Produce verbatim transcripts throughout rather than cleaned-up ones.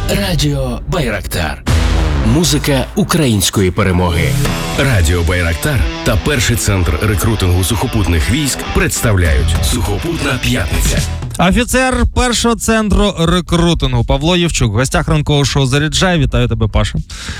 Радіо Байрактар. Музика української перемоги. Радіо Байрактар та перший центр рекрутингу сухопутних військ представляють Сухопутна п'ятниця. Офіцер першого центру рекрутингу Павло Євчук. В гостях ранкового шоу «Заряджай». Вітаю тебе, Паша.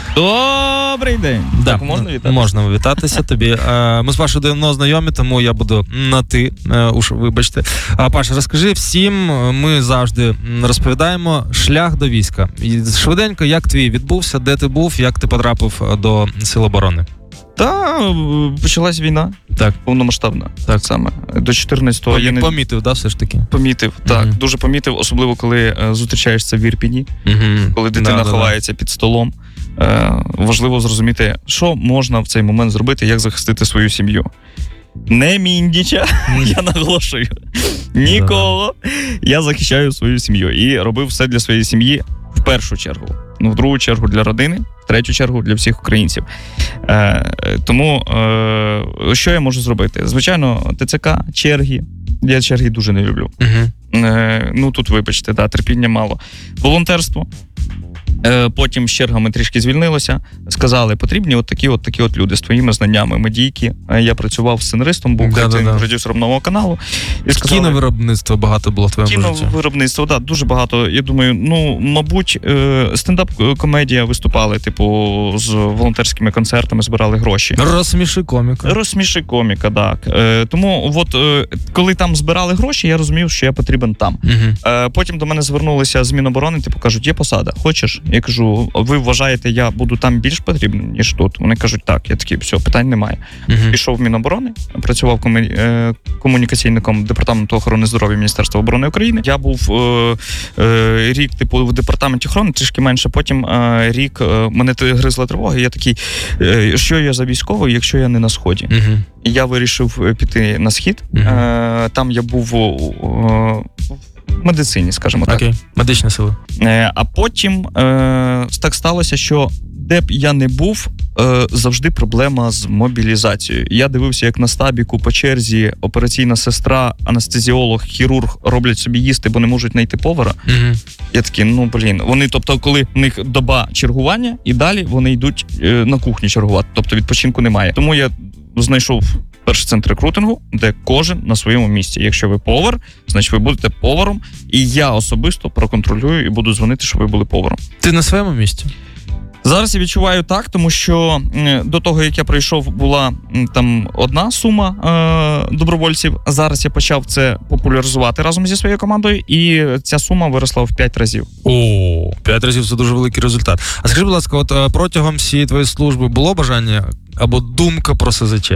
Добрий день. Да, так, можна вітатися? Можна вітатися тобі. Ми з Пашою давно знайомі, тому я буду на ти, уж вибачте. Паша, розкажи всім, ми завжди розповідаємо шлях до війська. Швиденько, як твій відбувся, де ти був, як ти потрапив до Сил оборони? Та, почалась війна. Так. Повномасштабна. Так. Саме. До чотирнадцятого я не... Помітив, да, все ж таки? Помітив, так. Угу. Дуже помітив, особливо, коли е, зустрічаєшся в Ірпіні, угу. коли дитина да, ховається да, да. під столом. Е, важливо зрозуміти, що можна в цей момент зробити, як захистити свою сім'ю. Не міндіча, я наголошую, нікого. Я захищаю свою сім'ю і робив все для своєї сім'ї в першу чергу. Ну, в другу чергу для родини, в третю чергу для всіх українців. Е, тому, е, що я можу зробити? Звичайно, ТЦК, черги. Я черги дуже не люблю. Uh-huh. Е, ну, тут, вибачте, да, терпіння мало. Волонтерство. Е, потім з чергами трішки звільнилося. Сказали, потрібні от такі от такі от люди з твоїми знаннями, медійки. Е, я працював сценаристом, був да, продюсером нового каналу. І сказали, кіновиробництво багато було в твоєму житті? Кіновиробництво, так, да, дуже багато. Я думаю, ну, мабуть, е, стендап-комедія виступали, типу, з волонтерськими концертами, збирали гроші. Розсміши коміка. Розсміши коміка, так. Е, тому, от, е, коли там збирали гроші, я розумів, що я потрібен там. Uh-huh. Е, потім до мене звернулися з Міноборони, типу, кажуть, є посада, хочеш? Я кажу, ви вважаєте, я буду там більш потрібен, ніж тут? Вони кажуть, так. Я такий, все, питань немає. Uh-huh. Пішов в Міноборони, працював комі- е, комунікаційником Департаменту охорони здоров'я Міністерства оборони України. Я був е, е, рік, типу, в Департаменті охорони, трішки менше. Потім е, рік е, мене гризла тривога, і я такий, е, що я за військовий, якщо я не на Сході? Uh-huh. І я вирішив піти на Схід. Uh-huh. Е, там я був е, в медицині, скажімо так. Окей, okay. Медичні сили. Е, а потім е, так сталося, що де б я не був, е, завжди проблема з мобілізацією. Я дивився, як на стабіку по черзі операційна сестра, анестезіолог, хірург роблять собі їсти, бо не можуть знайти повара. Uh-huh. Я такий, ну, блін. Вони, тобто, коли в них доба чергування, і далі вони йдуть е, на кухні чергувати. Тобто відпочинку немає. Тому я знайшов перший центр рекрутингу, де кожен на своєму місці. Якщо ви повар, значить ви будете поваром, і я особисто проконтролюю і буду дзвонити, щоб ви були поваром. Ти на своєму місці? Зараз я відчуваю так, тому що до того, як я прийшов, була там одна сума е- добровольців. Зараз я почав це популяризувати разом зі своєю командою, і ця сума виросла в п'ять разів. О, п'ять разів – це дуже великий результат. А скажи, будь ласка, от протягом всієї твоєї служби було бажання або думка про СЗЧ?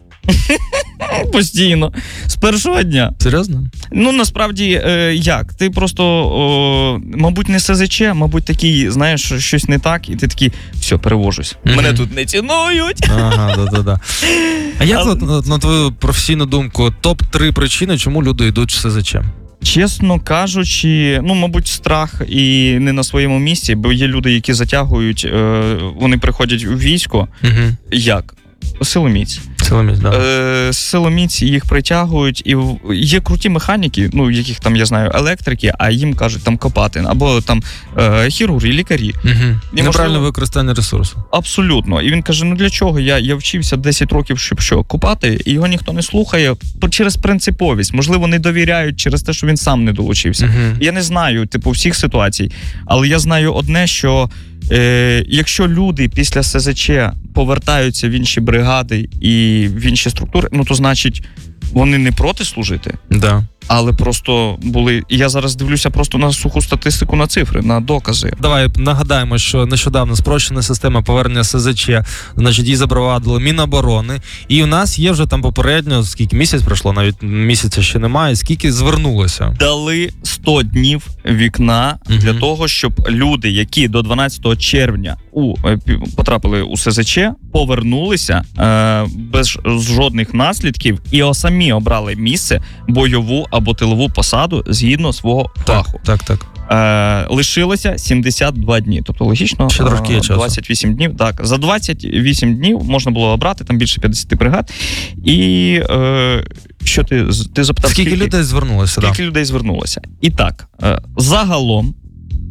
Постійно. З першого дня. Серйозно? Ну, насправді, е, як? Ти просто, о, мабуть, не СЗЧ, мабуть, такий, знаєш, щось не так, і ти такий, все, перевожусь. Mm-hmm. Мене тут не цінують. Ага, да-да-да. А як, а... на, на твою професійну думку, топ три причини, чому люди йдуть в СЗЧ? Чесно кажучи, ну, мабуть, страх і не на своєму місці, бо є люди, які затягують, е, вони приходять у військо. Mm-hmm. Як? Силоміць. Силоміць, да. Е, силоміць їх притягують, і є круті механіки, ну, яких там, я знаю, електрики, а їм кажуть там копати, або там е, хірурги, лікарі. Угу. Неправильне можливо... використання ресурсу. Абсолютно. І він каже, ну для чого? Я, я вчився десять років, щоб що, копати, і його ніхто не слухає, то через принциповість. Можливо, не довіряють через те, що він сам не долучився. Угу. Я не знаю, типу, всіх ситуацій, але я знаю одне, що Е, якщо люди після СЗЧ повертаються в інші бригади і в інші структури, ну то значить вони не проти служити, да. але просто були... Я зараз дивлюся просто на суху статистику, на цифри, на докази. Давай нагадаємо, що нещодавно спрощена система повернення СЗЧ, значить, її запровадили Міноборони, і у нас є вже там попередньо, скільки місяць пройшло, навіть місяця ще немає, скільки звернулося? Дали сто днів вікна угу. для того, щоб люди, які до дванадцятого червня у, потрапили у СЗЧ, повернулися е, без жодних наслідків і самі обрали місце, бойову або тилову посаду згідно свого фаху. Так, так, так. Е, лишилося сімдесят два дні. Тобто, логічно, ще трошки є часу. двадцять вісім днів. Так, за двадцять вісім днів можна було обрати, там більше п'ятдесят бригад. І е, що ти, ти запитав? Скільки, скільки людей звернулося? Скільки да. людей звернулося? І так, е, загалом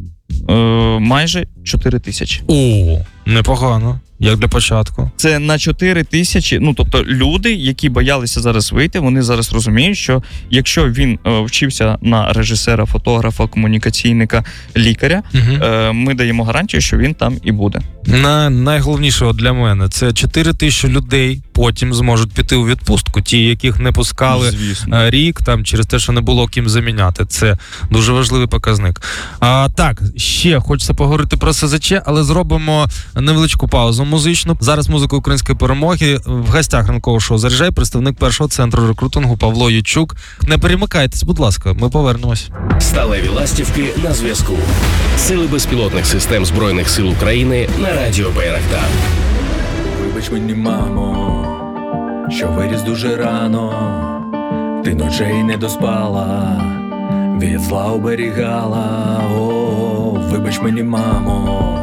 е, майже чотири тисячі. О, непогано. Як для початку. Це на чотири тисячі, ну, тобто люди, які боялися зараз вийти, вони зараз розуміють, що якщо він е, вчився на режисера, фотографа, комунікаційника, лікаря, угу. е, ми даємо гарантію, що він там і буде. На, найголовніше для мене, це чотири тисячі людей потім зможуть піти у відпустку, ті, яких не пускали Звісно. рік, там, через те, що не було ким заміняти. Це дуже важливий показник. А, так, ще хочеться поговорити про СЗЧ, але зробимо невеличку паузу музичну. Зараз музика української перемоги. В гостях ранкового шоу «Заряджай» представник першого центру рекрутингу Павло Ючук. Не перемикайтесь, будь ласка, ми повернемось. Сталеві ластівки на зв'язку. Сили безпілотних систем Збройних сил України на радіо Байрактар. Вибач мені, мамо, що виріс дуже рано. Ти ночей не доспала, від зла оберігала. О, вибач мені, мамо,